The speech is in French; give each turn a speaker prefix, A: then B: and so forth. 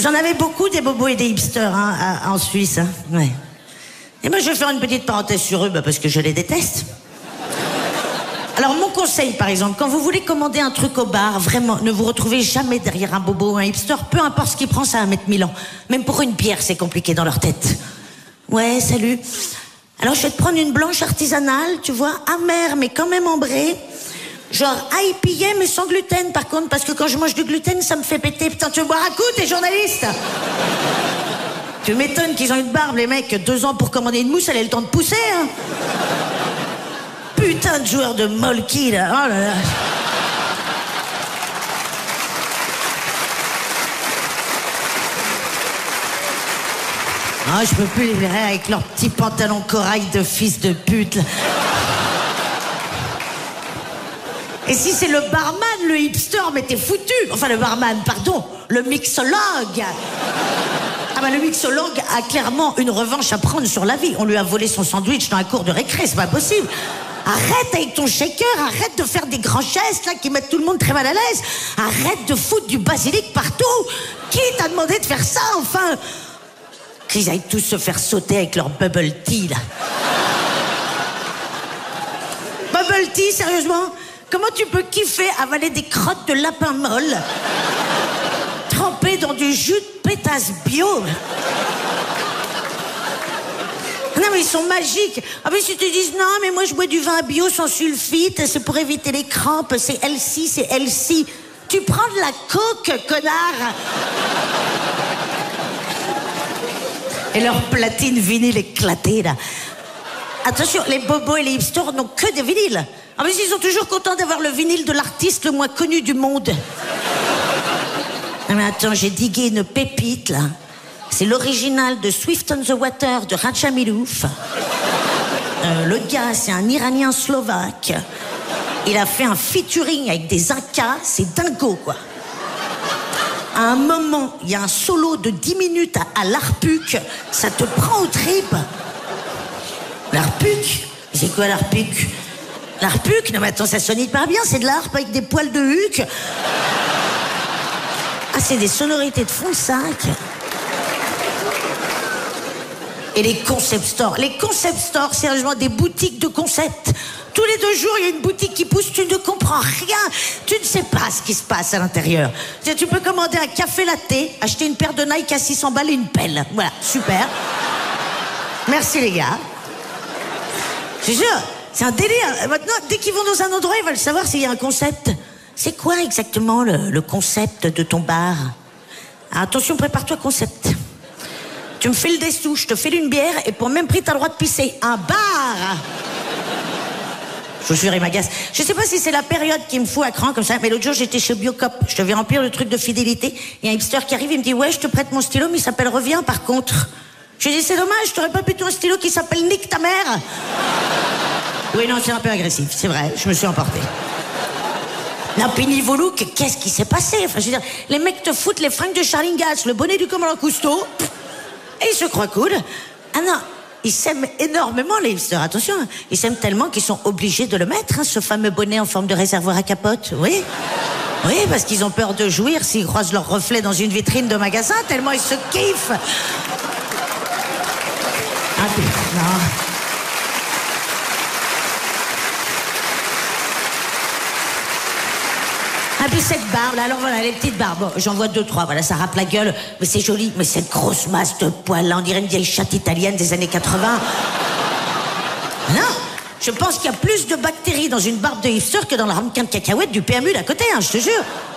A: Vous en avez beaucoup des bobos et des hipsters hein, en Suisse. Hein. Ouais. Et moi, je vais faire une petite parenthèse sur eux parce que je les déteste. Alors, mon conseil, par exemple, quand vous voulez commander un truc au bar, vraiment, ne vous retrouvez jamais derrière un bobo ou un hipster, peu importe ce qu'il prend, ça va mettre 1000 ans. Même pour une bière, c'est compliqué dans leur tête. Ouais, salut. Alors, je vais te prendre une blanche artisanale, tu vois, amère, mais quand même ambrée. Genre IPA, mais sans gluten, par contre, parce que quand je mange du gluten, ça me fait péter. Putain, tu veux boire un coup, t'es journaliste? Tu m'étonnes qu'ils ont une barbe, les mecs, 2 ans pour commander une mousse, elle a le temps de pousser, hein. Putain de joueur de molki, là. Oh là là. Ah, je peux plus les verrer avec leurs petits pantalons corail de fils de pute, là. Et si c'est le barman, le hipster, mais t'es foutu. Enfin, le barman, pardon, le mixologue. Ah bah le mixologue a clairement une revanche à prendre sur la vie. On lui a volé son sandwich dans la cour de récré, c'est pas possible. Arrête avec ton shaker, arrête de faire des grands gestes là qui mettent tout le monde très mal à l'aise. Arrête de foutre du basilic partout. Qui t'a demandé de faire ça, enfin? Qu'ils aillent tous se faire sauter avec leur bubble tea, là. Bubble tea, sérieusement? Comment tu peux kiffer avaler des crottes de lapin molle trempées dans du jus de pétasse bio? Non mais ils sont magiques. Ah mais si tu dis non mais moi je bois du vin bio sans sulfite, c'est pour éviter les crampes, c'est healthy, c'est healthy. Tu prends de la coke, connard. Et leur platine vinyle éclatée là. Attention, les bobos et les hipsters n'ont que des vinyles. Ah mais ils sont toujours contents d'avoir le vinyle de l'artiste le moins connu du monde. Non mais attends, j'ai digué une pépite là. C'est l'original de Swift on the Water de Raja Milouf. Le gars, c'est un Iranien slovaque. Il a fait un featuring avec des Incas, c'est dingo quoi. À un moment, il y a un solo de 10 minutes à l'arpuc, ça te prend aux tripes. L'arpuc? C'est quoi l'arpuc? L'arpuc? Non mais attends, ça sonne hyper bien, c'est de l'harpe avec des poils de huc. Ah, c'est des sonorités de fond de sac. Et les concept stores. Les concept stores, sérieusement, des boutiques de concept. Tous les 2 jours, il y a une boutique qui pousse, tu ne comprends rien. Tu ne sais pas ce qui se passe à l'intérieur. Tu peux commander un café latte, acheter une paire de Nike à 600 balles et une pelle. Voilà, super. Merci les gars. Je te jure, c'est un délire. Maintenant, dès qu'ils vont dans un endroit, ils veulent savoir s'il y a un concept. C'est quoi exactement le concept de ton bar? Ah, attention, prépare-toi concept. Tu me files des sous, je te file une bière et pour le même prix, t'as le droit de pisser. Un bar! Je vous jure, il m'agace. Je sais pas si c'est la période qui me fout à cran comme ça, mais l'autre jour, j'étais chez Biocop. Je devais remplir le truc de fidélité. Il y a un hipster qui arrive, il me dit « Ouais, je te prête mon stylo, mais il s'appelle Reviens, par contre. » Je lui dis « C'est dommage, t'aurais pas plutôt un stylo qui s'appelle Nique ta mère ?» Oui, non, c'est un peu agressif, c'est vrai, je me suis emporté. Non, puis niveau look, qu'est-ce qui s'est passé? Enfin, je veux dire, les mecs te foutent les fringues de Charlingas, le bonnet du commandant Cousteau, et ils se croient cool. Ah non, ils s'aiment énormément, les hipsters, attention. Ils s'aiment tellement qu'ils sont obligés de le mettre, hein, ce fameux bonnet en forme de réservoir à capote, oui. Oui, parce qu'ils ont peur de jouir s'ils croisent leur reflet dans une vitrine de magasin, tellement ils se kiffent. Ah, non. Ah, puis cette barbe, là, alors voilà, les petites barbes, bon, j'en vois 2, 3, voilà, ça râpe la gueule, mais c'est joli, mais cette grosse masse de poils, là, on dirait une vieille chatte italienne des années 80. Non, je pense qu'il y a plus de bactéries dans une barbe de hipster que dans la ramequin de cacahuètes du PMU d'à côté, hein, je te jure.